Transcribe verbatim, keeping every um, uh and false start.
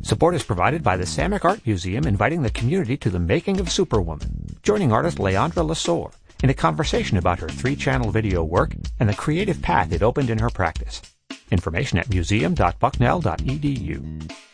Support is provided by the Samick Art Museum, inviting the community to the making of Superwoman, joining artist Leandra Lesueur in a conversation about her three-channel video work and the creative path it opened in her practice. Information at museum dot bucknell dot e d u.